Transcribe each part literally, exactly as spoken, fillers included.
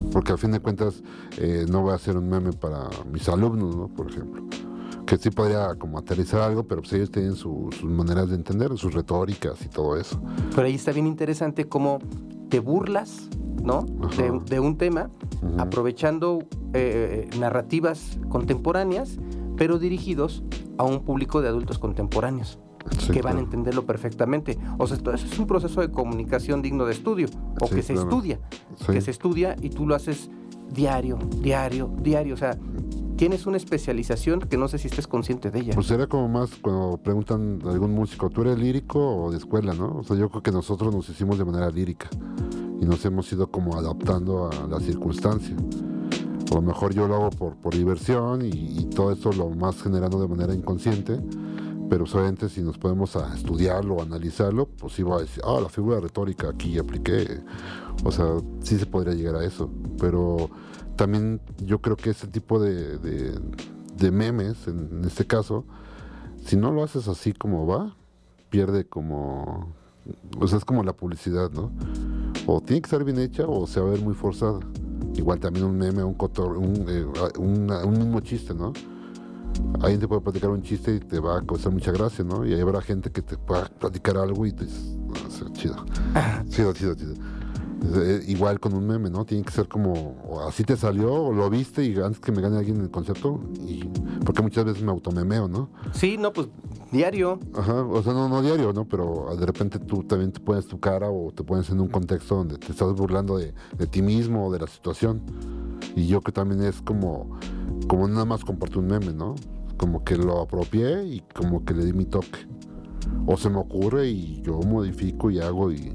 porque al fin de cuentas eh, no voy a hacer un meme para mis alumnos, ¿no? Por ejemplo, que sí podría como aterrizar algo, pero pues ellos tienen su, sus maneras de entender, sus retóricas y todo eso. Pero ahí está bien interesante cómo te burlas, ¿no? De, de un tema, uh-huh. aprovechando eh, narrativas contemporáneas, pero dirigidos a un público de adultos contemporáneos. Sí, que van claro. a entenderlo perfectamente. O sea, esto es un proceso de comunicación digno de estudio, o sí, que se claro. estudia, sí. que se estudia y tú lo haces diario, diario, diario. O sea, tienes una especialización que no sé si estés consciente de ella. Pues era como más cuando preguntan a algún músico, ¿tú eres lírico o de escuela, no? O sea, yo creo que nosotros nos hicimos de manera lírica y nos hemos ido como adaptando a la circunstancia. A lo mejor yo lo hago por, por diversión y, y todo esto lo más generando de manera inconsciente. Pero obviamente si nos podemos a estudiarlo o analizarlo, pues sí va a decir, ah, la figura retórica aquí apliqué. O sea, sí se podría llegar a eso. Pero también yo creo que ese tipo de, de, de memes, en, en este caso, si no lo haces así como va, pierde como... O sea, es como la publicidad, ¿no? O tiene que estar bien hecha o se va a ver muy forzada. Igual también un meme, un, cotor, un, eh, un, un mismo chiste, ¿no? Alguien te puede platicar un chiste y te va a causar mucha gracia, ¿no? Y ahí habrá gente que te pueda platicar algo y te dices, no, o sea, chido, chido, chido, chido. Eh, igual con un meme, ¿no? Tiene que ser como, o así te salió, o lo viste y antes que me gane alguien en el concepto, y porque muchas veces me automemeo, ¿no? Sí, no, pues diario. Ajá, o sea, no, no diario, ¿no? Pero de repente tú también te pones tu cara o te pones en un contexto donde te estás burlando de, de ti mismo o de la situación. Y yo que también es como, como nada más compartir un meme, ¿no? Como que lo apropié y como que le di mi toque. O se me ocurre y yo modifico y hago y...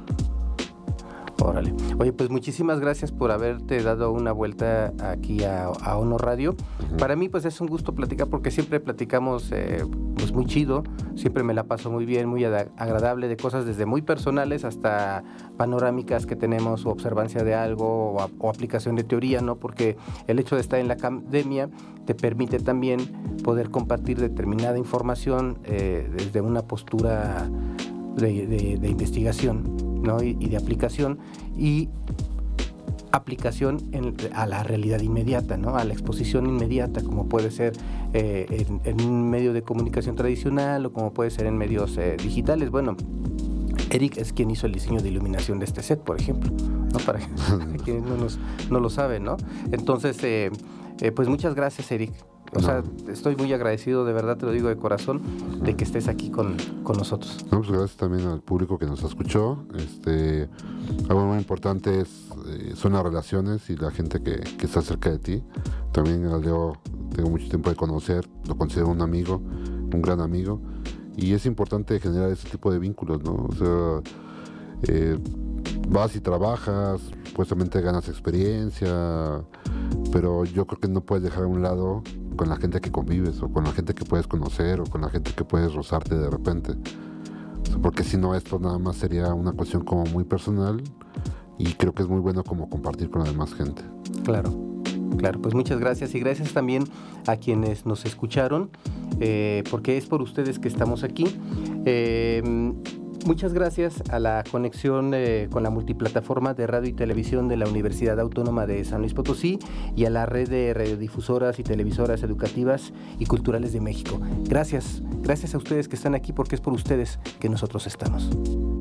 Órale. Oye, pues muchísimas gracias por haberte dado una vuelta aquí a, a ONO Radio. Uh-huh. Para mí, pues es un gusto platicar porque siempre platicamos eh, pues muy chido. Siempre me la paso muy bien, muy ad- agradable, de cosas desde muy personales hasta panorámicas que tenemos o observancia de algo o, a, o aplicación de teoría, ¿no? Porque el hecho de estar en la academia te permite también poder compartir determinada información eh, desde una postura de, de, de investigación, ¿no? y, y de aplicación y aplicación en, a la realidad inmediata, ¿no? A la exposición inmediata, como puede ser eh, en, en un medio de comunicación tradicional o como puede ser en medios eh, digitales. Bueno, Eric es quien hizo el diseño de iluminación de este set, por ejemplo, ¿no? Para quien no, nos, no lo sabe, ¿no? Entonces, eh, eh, pues muchas gracias, Eric. O no. sea, estoy muy agradecido, de verdad te lo digo de corazón, de que estés aquí con, con nosotros. No, pues gracias también al público que nos escuchó. Este, algo muy importante es, eh, son las relaciones y la gente que, que está cerca de ti. También a Leo tengo mucho tiempo de conocer, lo considero un amigo, un gran amigo. Y es importante generar ese tipo de vínculos, ¿no? O sea, eh, vas y trabajas, supuestamente ganas experiencia, pero yo creo que no puedes dejar a un lado con la gente que convives o con la gente que puedes conocer o con la gente que puedes rozarte de repente, o sea, porque si no esto nada más sería una cuestión como muy personal y creo que es muy bueno como compartir con la demás gente. Claro, claro, pues muchas gracias y gracias también a quienes nos escucharon, eh, porque es por ustedes que estamos aquí. Eh, Muchas gracias a la conexión eh, con la multiplataforma de radio y televisión de la Universidad Autónoma de San Luis Potosí y a la red de radiodifusoras y televisoras educativas y culturales de México. Gracias, gracias a ustedes que están aquí porque es por ustedes que nosotros estamos.